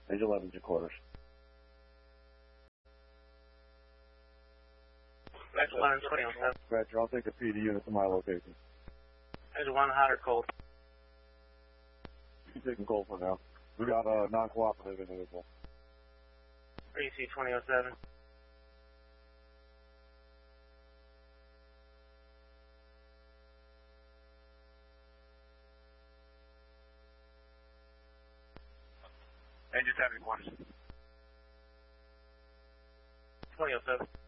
Page 11's your quarters. Page 11, 20 on 7. Dispatcher, I'll take a PD unit to my location. Page 1, hot or cold? She's taking cold for now. We got a non-cooperative individual. REC 2007. Engine 71. 2007.